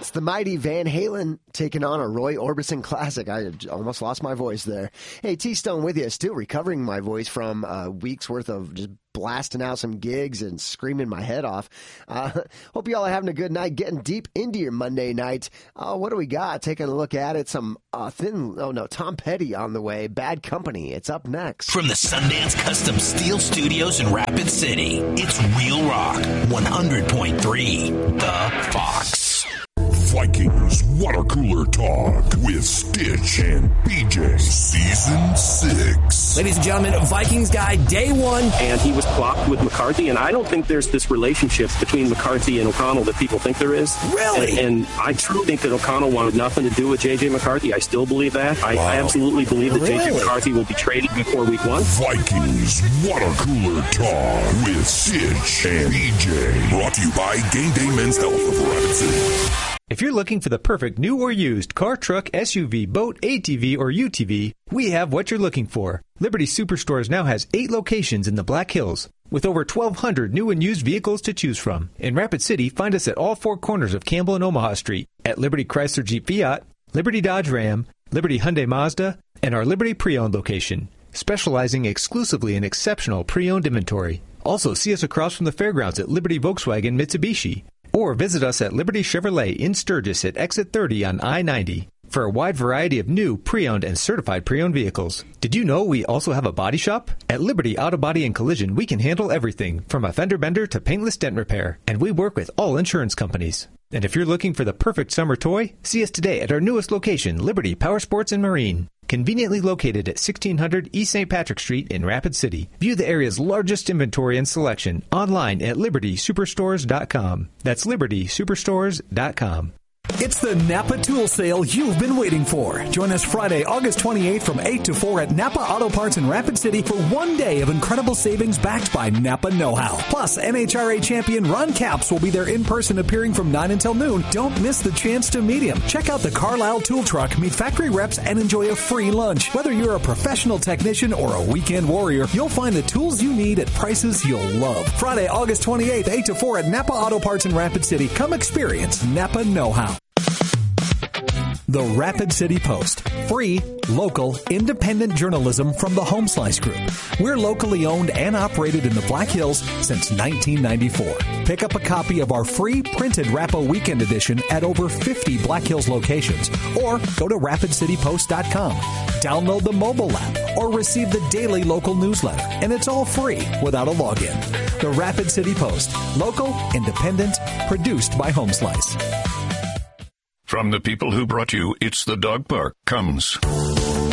It's the mighty Van Halen taking on a Roy Orbison classic. I almost lost my voice there. Hey, T-Stone with you. Still recovering my voice from a week's worth of just blasting out some gigs and screaming my head off. Hope you all are having a good night, getting deep into your Monday night. What do we got? Taking a look at it. Some Tom Petty on the way. Bad Company. It's up next. From the Sundance Custom Steel Studios in Rapid City, it's Real Rock 100.3, The Fox. Vikings Water Cooler Talk with Stitch and BJ. Season 6. Ladies and gentlemen, Vikings guy, day one. And he was plopped with McCarthy, and I don't think there's this relationship between McCarthy and O'Connell that people think there is. Really? And I truly think that O'Connell wanted nothing to do with J.J. McCarthy. I still believe that. I absolutely believe that J.J. McCarthy will be traded before week 1. Vikings Water Cooler Talk with Stitch and BJ. Brought to you by Game Day Men's Health of Rapid City. If you're looking for the perfect new or used car, truck, SUV, boat, ATV, or UTV, we have what you're looking for. Liberty Superstores now has 8 locations in the Black Hills, with over 1,200 new and used vehicles to choose from. In Rapid City, find us at all 4 corners of Campbell and Omaha Street, at Liberty Chrysler Jeep Fiat, Liberty Dodge Ram, Liberty Hyundai Mazda, and our Liberty Pre-Owned location, specializing exclusively in exceptional pre-owned inventory. Also, see us across from the fairgrounds at Liberty Volkswagen Mitsubishi, or visit us at Liberty Chevrolet in Sturgis at Exit 30 on I-90 for a wide variety of new, pre-owned, and certified pre-owned vehicles. Did you know we also have a body shop? At Liberty Auto Body and Collision, we can handle everything from a fender bender to paintless dent repair, and we work with all insurance companies. And if you're looking for the perfect summer toy, see us today at our newest location, Liberty Power Sports and Marine. Conveniently located at 1600 East St. Patrick Street in Rapid City. View the area's largest inventory and selection online at libertysuperstores.com. That's libertysuperstores.com. It's the Napa Tool Sale you've been waiting for. Join us Friday, August 28th from 8 to 4 at Napa Auto Parts in Rapid City for one day of incredible savings backed by Napa know-how. Plus, NHRA champion Ron Capps will be there in person appearing from 9 until noon. Don't miss the chance to meet him. Check out the Carlisle Tool Truck, meet factory reps, and enjoy a free lunch. Whether you're a professional technician or a weekend warrior, you'll find the tools you need at prices you'll love. Friday, August 28th, 8 to 4 at Napa Auto Parts in Rapid City. Come experience Napa know-how. The Rapid City Post. Free, local, independent journalism from the Home Slice Group. We're locally owned and operated in the Black Hills since 1994. Pick up a copy of our free printed Rappo Weekend Edition at over 50 Black Hills locations or go to rapidcitypost.com. Download the mobile app or receive the daily local newsletter, and it's all free without a login. The Rapid City Post. Local, independent, produced by Home Slice. From the people who brought you It's the Dog Park comes